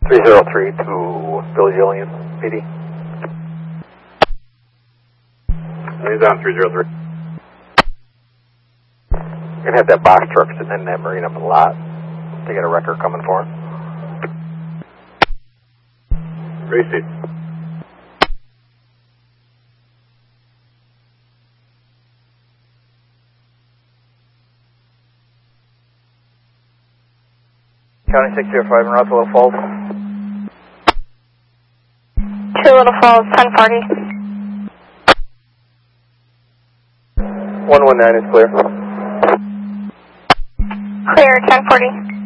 303 to Billy Jillian, PD. He's on 303. You're going to have that box truck sitting in that marina a lot. They got a wrecker coming for him. Racy. County 605 in Russell Little Falls. 2 Little Falls, 1040. 119 is clear. Clear, 1040.